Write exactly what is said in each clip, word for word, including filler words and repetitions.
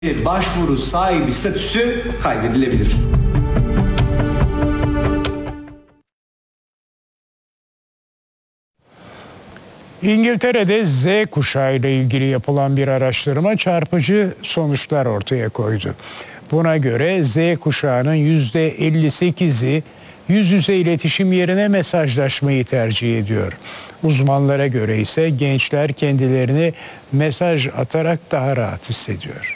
başvuru sahibi statüsü kaybedilebilir. İngiltere'de Z kuşağı ile ilgili yapılan bir araştırma çarpıcı sonuçlar ortaya koydu. Buna göre Z kuşağının yüzde elli sekizi yüz yüze iletişim yerine mesajlaşmayı tercih ediyor. Uzmanlara göre ise gençler kendilerini mesaj atarak daha rahat hissediyor.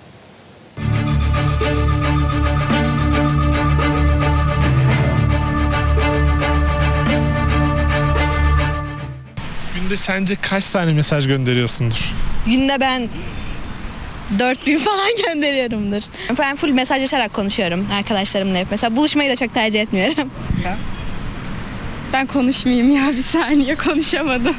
Günde sence kaç tane mesaj gönderiyorsundur? Günde ben dört bin falan gönderiyorumdur. Ben full mesajlaşarak konuşuyorum arkadaşlarımla hep. Mesela buluşmayı da çok tercih etmiyorum. Sen? Ben konuşmayayım ya, bir saniye konuşamadım.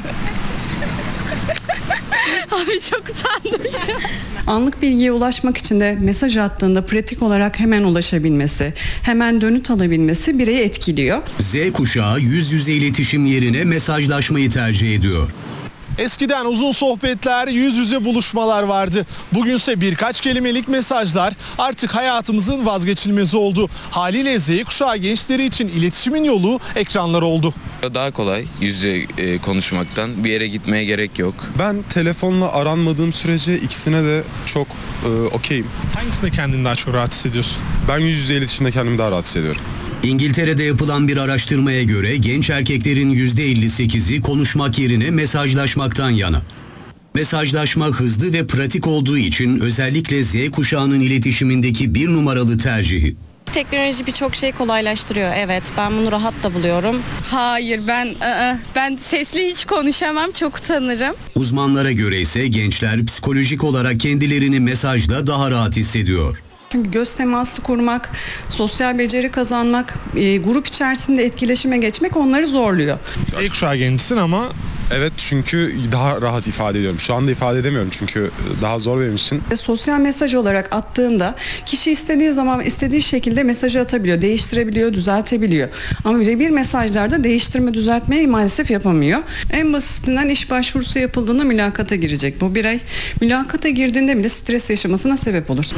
Abi çok utandım şu an. Anlık bilgiye ulaşmak için de mesaj attığında pratik olarak hemen ulaşabilmesi, hemen dönüt alabilmesi bireyi etkiliyor. Z kuşağı yüz yüze iletişim yerine mesajlaşmayı tercih ediyor. Eskiden uzun sohbetler, yüz yüze buluşmalar vardı. Bugünse birkaç kelimelik mesajlar artık hayatımızın vazgeçilmezi oldu. Haliyle Z kuşağı gençleri için iletişimin yolu ekranlar oldu. Daha kolay yüz yüze e, konuşmaktan, bir yere gitmeye gerek yok. Ben telefonla aranmadığım sürece ikisine de çok e, okeyim. Hangisinde kendini daha çok rahat hissediyorsun? Ben yüz yüze iletişimde kendimi daha rahat hissediyorum. İngiltere'de yapılan bir araştırmaya göre genç erkeklerin yüzde elli sekizi konuşmak yerine mesajlaşmaktan yana. Mesajlaşma hızlı ve pratik olduğu için özellikle Z kuşağının iletişimindeki bir numaralı tercihi. Teknoloji birçok şey kolaylaştırıyor. Evet, ben bunu rahat da buluyorum. Hayır, ben ı-ı, ben sesli hiç konuşamam, çok utanırım. Uzmanlara göre ise gençler psikolojik olarak kendilerini mesajla daha rahat hissediyor. Çünkü göz teması kurmak, sosyal beceri kazanmak, e, grup içerisinde etkileşime geçmek onları zorluyor. Z kuşağı gençsin ama... Evet, çünkü daha rahat ifade ediyorum. Şu anda ifade edemiyorum çünkü daha zor benim için. Sosyal mesaj olarak attığında kişi istediği zaman istediği şekilde mesajı atabiliyor, değiştirebiliyor, düzeltebiliyor. Ama birebir mesajlarda değiştirme, düzeltmeyi maalesef yapamıyor. En basitinden iş başvurusu yapıldığında mülakata girecek bu birey. Mülakata girdiğinde bile stres yaşamasına sebep olur.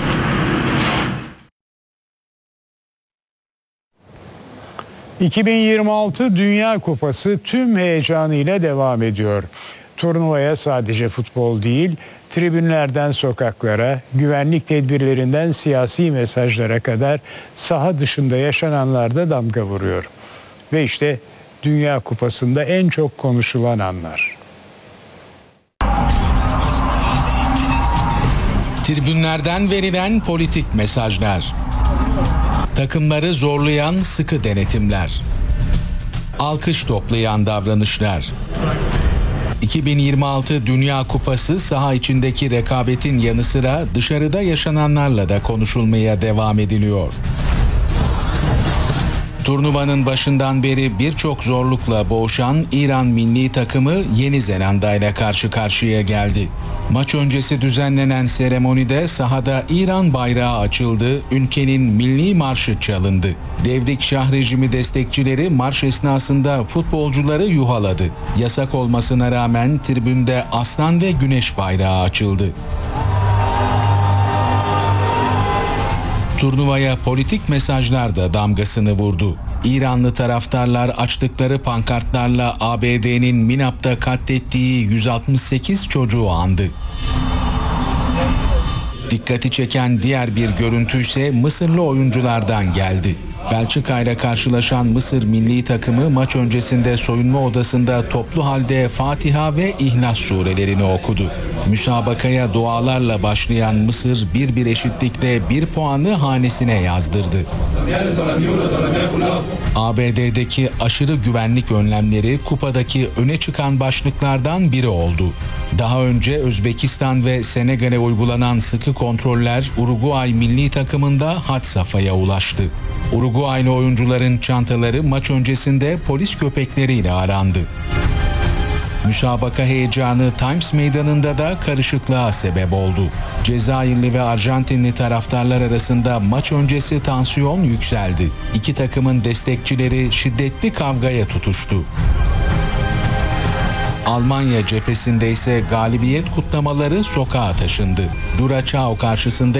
iki bin yirmi altı Dünya Kupası tüm heyecanıyla devam ediyor. Turnuvaya sadece futbol değil, tribünlerden sokaklara, güvenlik tedbirlerinden siyasi mesajlara kadar saha dışında yaşananlar da damga vuruyor. Ve işte Dünya Kupası'nda en çok konuşulan anlar. Tribünlerden verilen politik mesajlar. Takımları zorlayan sıkı denetimler. Alkış toplayan davranışlar. iki bin yirmi altı Dünya Kupası saha içindeki rekabetin yanı sıra dışarıda yaşananlarla da konuşulmaya devam ediliyor. Turnuvanın başından beri birçok zorlukla boğuşan İran milli takımı Yeni Zelanda ile karşı karşıya geldi. Maç öncesi düzenlenen seremonide sahada İran bayrağı açıldı, ülkenin milli marşı çalındı. Devrik Şah rejimi destekçileri marş esnasında futbolcuları yuhaladı. Yasak olmasına rağmen tribünde aslan ve güneş bayrağı açıldı. Turnuvaya politik mesajlar da damgasını vurdu. İranlı taraftarlar açtıkları pankartlarla A B D'nin Minap'ta katlettiği yüz altmış sekiz çocuğu andı. Dikkati çeken diğer bir görüntü ise Mısırlı oyunculardan geldi. Belçika ile karşılaşan Mısır milli takımı maç öncesinde soyunma odasında toplu halde Fatiha ve İhlas surelerini okudu. Müsabakaya dualarla başlayan Mısır bir bir eşitlikle bir puanı hanesine yazdırdı. A B D'deki aşırı güvenlik önlemleri kupadaki öne çıkan başlıklardan biri oldu. Daha önce Özbekistan ve Senegal'e uygulanan sıkı kontroller Uruguay milli takımında had safhaya ulaştı. Uruguaylı oyuncuların çantaları maç öncesinde polis köpekleriyle arandı. Müsabaka heyecanı Times Meydanı'nda da karışıklığa sebep oldu. Cezayirli ve Arjantinli taraftarlar arasında maç öncesi tansiyon yükseldi. İki takımın destekçileri şiddetli kavgaya tutuştu. Almanya cephesinde ise galibiyet kutlamaları sokağa taşındı. Curaçao karşısında